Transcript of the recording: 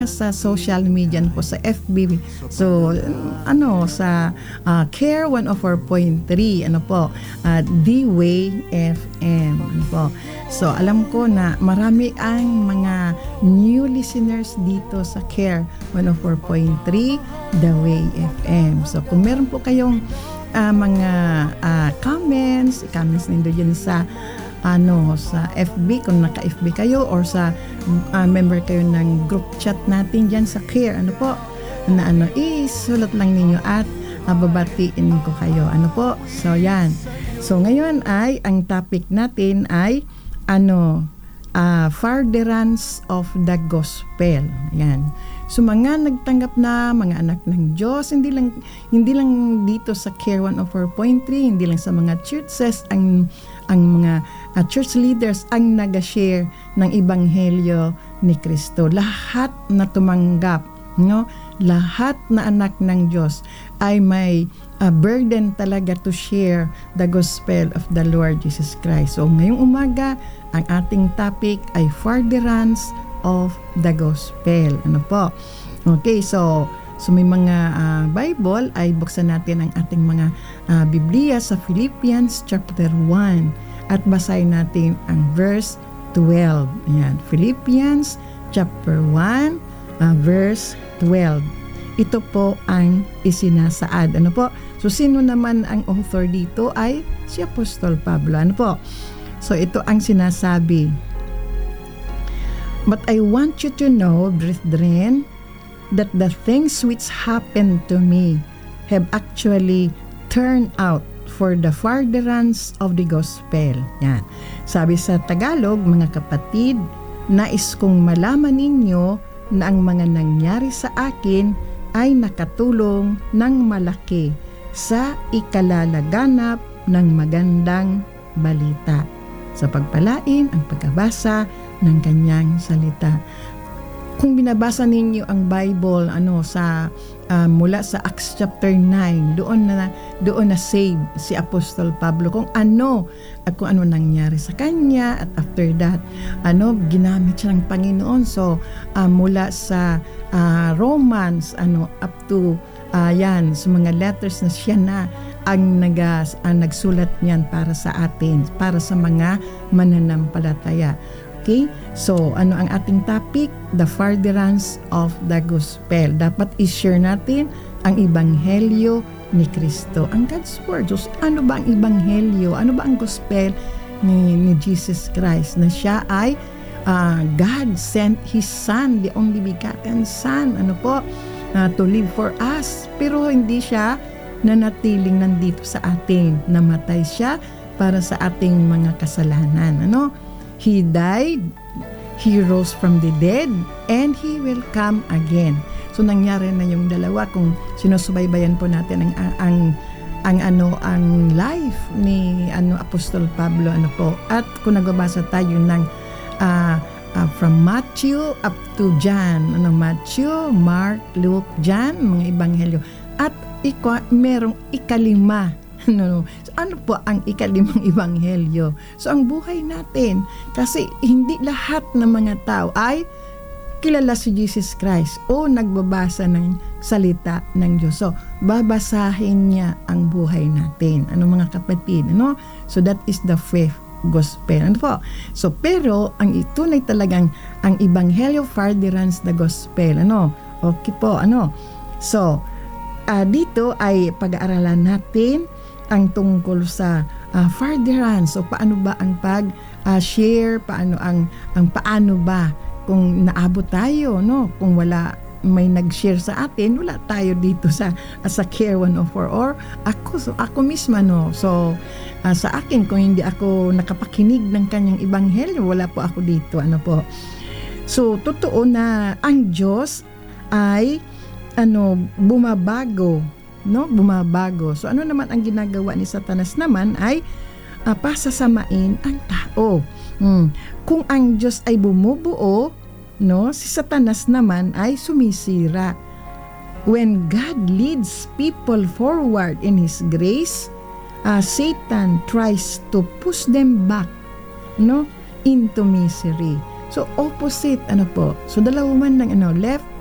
sa social media po sa FB. So sa Care 104.3 D-Way FM po. So alam ko na marami ang mga new listeners dito sa Care 104.3 The Way FM. So kung meron po kayong mga comments nindo dyan sa sa FB, kung naka-FB kayo or sa member kayo ng group chat natin dyan sa Care, isulat lang ninyo at babatiin ko kayo. So yan. So ngayon ay ang topic natin ay furtherance of the gospel. Yan. So mga nagtanggap na mga anak ng Diyos, hindi lang dito sa Care 104.3, hindi lang sa mga churches ang mga church leaders ang nag-share ng ebanghelyo ni Kristo. Lahat na tumanggap, lahat na anak ng Diyos ay may burden talaga to share the gospel of the Lord Jesus Christ. So ngayong umaga, ang ating topic ay furtherance of the gospel. Okay, so may mga Bible ay buksan natin ang ating mga Biblia sa Philippians chapter 1 at basahin natin ang verse 12. Ayan, Philippians chapter 1 verse 12. Ito po ang isinasaad. So sino naman ang author dito ay si Apostol Pablo. So ito ang sinasabi. But I want you to know, brethren, that the things which happened to me have actually turned out for the furtherance of the gospel. Yan. Sabi sa Tagalog, mga kapatid, nais kong malaman ninyo na ang mga nangyari sa akin ay nakatulong ng malaki sa ikalalaganap ng magandang balita, sa pagpalain ang pagkabasa ng kanyang salita. Kung binabasa ninyo ang Bible sa mula sa Acts chapter 9, doon na save si Apostol Pablo kung ano nangyari sa kanya, at after that ginamit siya ng Panginoon. So mula sa Romans up to yan, sa mga letters na siya na ang nagsulat niyan para sa atin, para sa mga mananampalataya. Okay? So, ang ating topic? The furtherance of the gospel. Dapat i-share natin ang ebanghelyo ni Kristo, ang God's Word. So, ano ba ang ebanghelyo? Ano ba ang gospel ni Jesus Christ? Na siya ay God sent His Son, the only begotten Son, to live for us. Pero hindi siya nanatiling nandito sa atin. Namatay siya para sa ating mga kasalanan. He died, He rose from the dead, and He will come again. So nangyari na yung dalawa kung sinusubaybayan po natin ang life ni Apostol Pablo at kung nagbabasa tayo ng from Matthew up to John, Matthew, Mark, Luke, John, mga ebanghelyo, at merong ikalima. So, ano po ang ikalimang ebanghelyo? So ang buhay natin, kasi hindi lahat ng mga tao ay kilala si Jesus Christ o nagbabasa ng salita ng Diyos. So babasahin niya ang buhay natin, mga kapatid, So that is the faith gospel. So pero ang tunay talagang ang ebanghelyo furtherance the gospel. Okay po, So dito ay pag-aaralan natin ang tungkol sa furtherance. So paano ba ang pag-share, paano ba kung naabot tayo, kung wala may nag-share sa atin, wala tayo dito sa Care 104 or ako misma, So sa akin, kung hindi ako nakapakinig ng kanyang ebanghelyo, wala po ako dito, So totoo na ang Diyos ay bumabago. So ano naman ang ginagawa ni Satanas naman ay pasasamain ang tao. Kung ang Diyos ay bumubuo, si Satanas naman ay sumisira. When God leads people forward in His grace, Satan tries to push them back into misery. So opposite, ano po. So dalawa man ng left